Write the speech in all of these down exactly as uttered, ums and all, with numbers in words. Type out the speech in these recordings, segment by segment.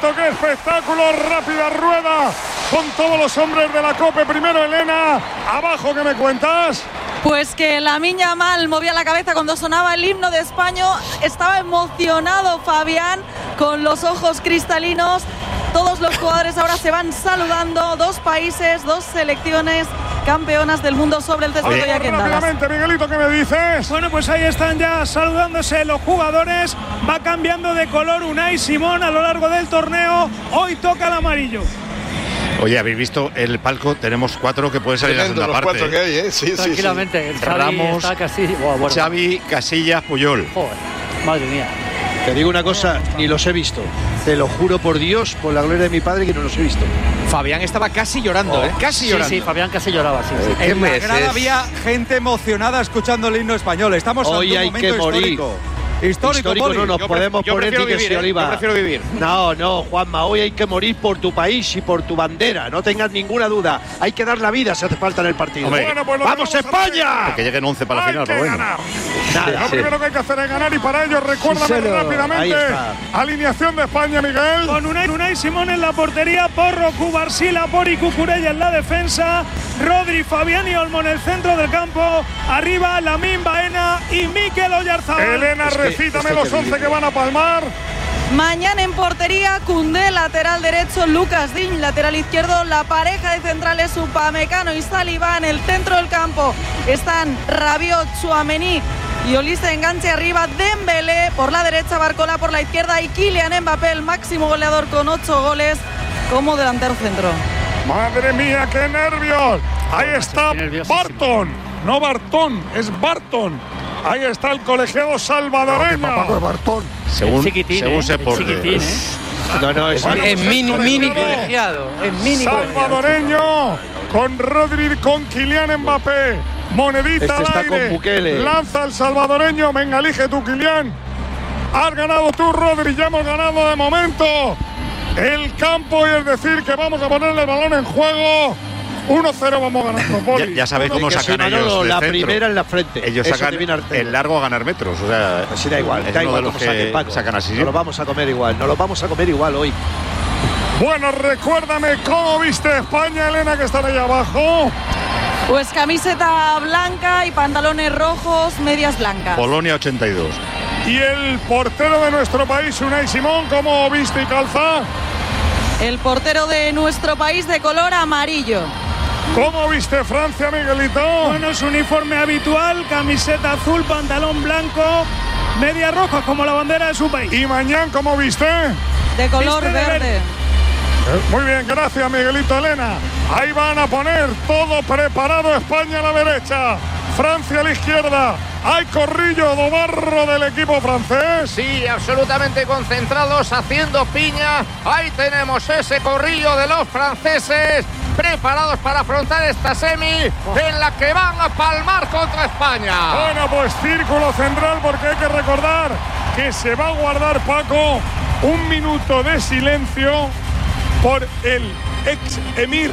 Miguelito, qué espectáculo, rápida rueda con todos los hombres de la COPE. Primero Elena, abajo, ¿qué me cuentas? Pues que Lamine Yamal movía la cabeza cuando sonaba el himno de España. Estaba emocionado Fabián, con los ojos cristalinos. Todos los jugadores ahora se van saludando. Dos países, dos selecciones campeonas del mundo sobre el césped y aquí en Dallas. Rápidamente, Miguelito, ¿qué me dices? Bueno, pues ahí están ya saludándose los jugadores. Va cambiando de color Unai Simón a lo largo del torneo. Hoy toca el amarillo. Oye, ¿habéis visto el palco? Tenemos cuatro que pueden salir Tremendo, a la segunda los parte. cuatro que hay, ¿eh? Sí, tranquilamente. sí, sí. Xavi, Ramos, está Casillas, oh, bueno. Xavi, Casillas, Puyol. Joder, madre mía. Te digo una cosa, ni los he visto. Te lo juro por Dios, por la gloria de mi padre, que no los he visto. Fabián estaba casi llorando, oh. ¿eh? Casi sí, llorando. Sí, Fabián casi lloraba, sí. sí. En la grada había gente emocionada escuchando el himno español. Estamos Hoy ante un hay momento que morir. histórico. Histórico, Histórico Poli. no nos Yo podemos pre- yo poner prefiero ni que vivir, se oliva. Yo prefiero vivir. No, no, Juanma, hoy hay que morir por tu país y por tu bandera, no tengas ninguna duda. Hay que dar la vida si hace falta en el partido. Hombre, Bueno, pues lo ¡vamos vamos a España! Que lleguen once para la Hay final, que pero bueno. ganar. Nada, Lo sí. primero que hay que hacer es ganar y para ello recuérdame Sí, señor. Ahí rápidamente está. alineación de España, Miguel. Con Unai, Unai Simón en la portería, Porro, Cubarsila, Pori, Cucurella en la defensa, Rodri, Fabián y Olmo en el centro del campo, arriba Lamine Baena y Mikel Oyarzabal. Elena, Es que- recítame es que los te once digo. que van a palmar. Mañana en portería, Koundé, lateral derecho, Lucas Digne, lateral izquierdo. La pareja de centrales, Upamecano y Saliba. En el centro del campo están Rabiot, Tchouaméni y Olise de enganche arriba. Dembélé por la derecha, Barcola por la izquierda y Kylian Mbappé, el máximo goleador con ocho goles como delantero centro. Madre mía, qué nervios. Ahí está estoy nerviosísimo. Barton. No Bartón, es Barton. Ahí está el colegiado salvadoreño. Bartón. Según, chiquitín, según ¿eh? se Es por chiquitín, ¿eh? No, no, es Bueno, Es pues mini, el mini colegiado colegiado. Es mini colegiado. salvadoreño con Rodri, con Kylian Mbappé. Monedita Este al está aire. con Bukele. Lanza el salvadoreño. Venga, elige tú, Kylian. Has ganado tú, Rodri. Ya hemos ganado de momento el campo, y es decir que vamos a ponerle el balón en juego. uno cero vamos ganando, Ya, Poli. ya sabéis cómo que soy sacan Manolo, ellos del la centro. primera en la frente. Ellos Eso sacan te viene al centro. el largo a ganar metros. O sea, Pues sí, da igual, es da uno igual de los cómo saquen, que Paco. sacan así. Nos lo vamos a comer igual, nos lo vamos a comer igual hoy. Bueno, recuérdame cómo viste España, Elena, que están ahí abajo. Pues camiseta blanca y pantalones rojos, medias blancas. Polonia ochenta y dos. Y el portero de nuestro país, Unai Simón, ¿cómo viste y calza? El portero de nuestro país de color amarillo. ¿Cómo viste Francia, Miguelito? Bueno, su uniforme habitual, camiseta azul, pantalón blanco, media roja como la bandera de su país. ¿Y mañana cómo viste? De color Viste de verde. verde. Muy bien, gracias, Miguelito, Elena. Ahí van a poner todo preparado. España a la derecha, Francia a la izquierda. Hay corrillo do barro del equipo francés. Sí, absolutamente concentrados, haciendo piña. Ahí tenemos ese corrillo de los franceses, preparados para afrontar esta semi en la que van a palmar contra España. Bueno, pues círculo central, porque hay que recordar que se va a guardar, Paco, un minuto de silencio por el ex emir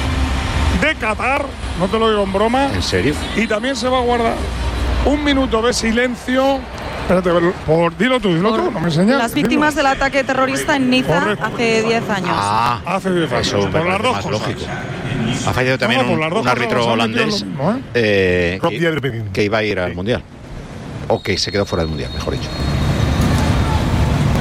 de Qatar. No te lo digo en broma. ¿En serio? Y también se va a guardar un minuto de silencio. Espérate, por, dilo tú, dilo Por tú, no me enseñas. las víctimas dilo. del ataque terrorista en Niza Correcto. hace diez años. Ah, Hace diez años. eso me por las parece dos más cosas. lógico. Ha fallado también No, por un, las dos un cosas árbitro nos han metido holandés lo mismo, ¿eh? eh, Rob que, Dierbegin. que iba a ir al Mundial. O que se quedó fuera del Mundial, mejor dicho.